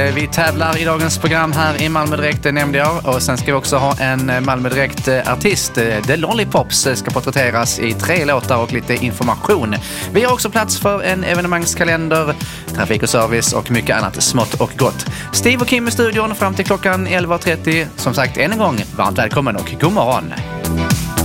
Vi tävlar i dagens program här i Malmö Direkt, det nämnde jag. Och sen ska vi också ha en Malmö Direkt-artist. The Lollipops ska porträtteras i 3 låtar och lite information. Vi har också plats för en evenemangskalender, trafik och service och mycket annat smått och gott. Steve och Kim i studion fram till klockan 11.30. Som sagt, än en gång, varmt välkommen och god morgon.